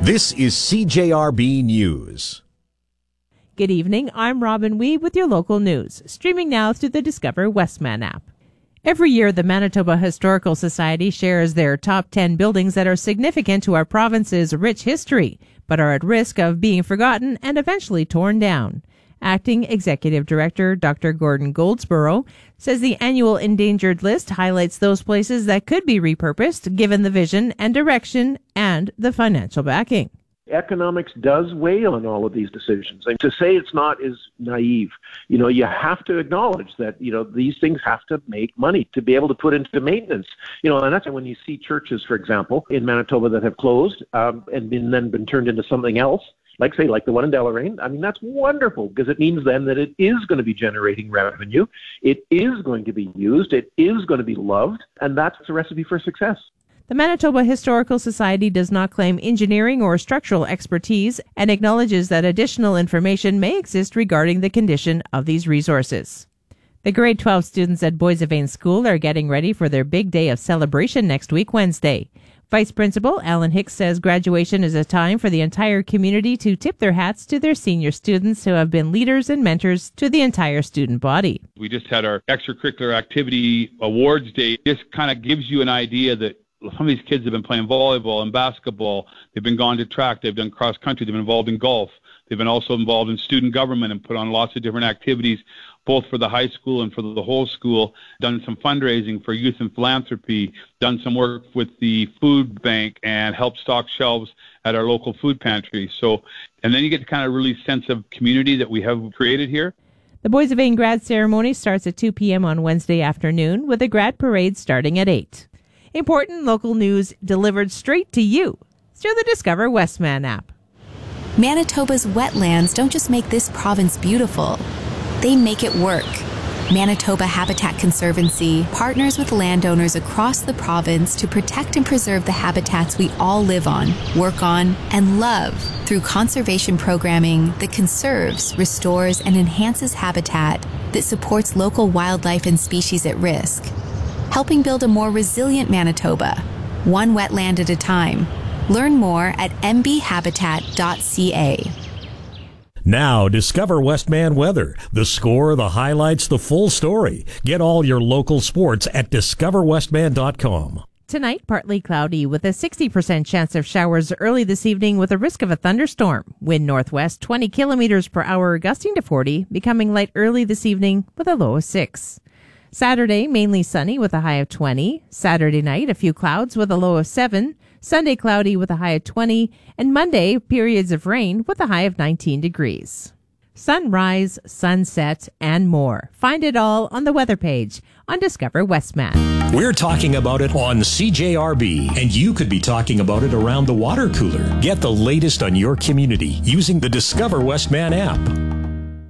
This is CJRB News. Good evening, I'm Robin Wee with your local news, streaming now through the Discover Westman app. Every year, the Manitoba Historical Society shares their top 10 buildings that are significant to our province's rich history, but are at risk of being forgotten and eventually torn down. Acting Executive Director Dr. Gordon Goldsborough says the annual endangered list highlights those places that could be repurposed given the vision and direction and the financial backing. Economics does weigh on all of these decisions. And to say it's not is naive. You have to acknowledge that, these things have to make money to be able to put into maintenance. And that's when you see churches, for example, in Manitoba that have closed and been turned into something else. Like the one in Deloraine. I mean, that's wonderful because it means then that it is going to be generating revenue. It is going to be used. It is going to be loved. And that's the recipe for success. The Manitoba Historical Society does not claim engineering or structural expertise and acknowledges that additional information may exist regarding the condition of these resources. The grade 12 students at Boissevain School are getting ready for their big day of celebration next week, Wednesday. Vice Principal Alan Hicks says graduation is a time for the entire community to tip their hats to their senior students who have been leaders and mentors to the entire student body. We just had our extracurricular activity awards day. This kind of gives you an idea that some of these kids have been playing volleyball and basketball. They've been gone to track. They've done cross country. They've been involved in golf. They've been also involved in student government and put on lots of different activities, both for the high school and for the whole school, done some fundraising for youth and philanthropy, done some work with the food bank and helped stock shelves at our local food pantry. And then you get the kind of really sense of community that we have created here. The Boissevain grad ceremony starts at 2 p.m. on Wednesday afternoon with a grad parade starting at 8. Important local news delivered straight to you through the Discover Westman app. Manitoba's wetlands don't just make this province beautiful, they make it work. Manitoba Habitat Conservancy partners with landowners across the province to protect and preserve the habitats we all live on, work on, and love through conservation programming that conserves, restores, and enhances habitat that supports local wildlife and species at risk, helping build a more resilient Manitoba, one wetland at a time. Learn more at mbhabitat.ca. Now, discover Westman weather. The score, the highlights, the full story. Get all your local sports at discoverwestman.com. Tonight, partly cloudy with a 60% chance of showers early this evening with a risk of a thunderstorm. Wind northwest 20 kilometers per hour, gusting to 40, becoming light early this evening with a low of 6. Saturday, mainly sunny with a high of 20. Saturday night, a few clouds with a low of 7. Sunday, cloudy with a high of 20. And Monday, periods of rain with a high of 19 degrees. Sunrise, sunset, and more. Find it all on the weather page on Discover Westman. We're talking about it on CJRB, and you could be talking about it around the water cooler. Get the latest on your community using the Discover Westman app.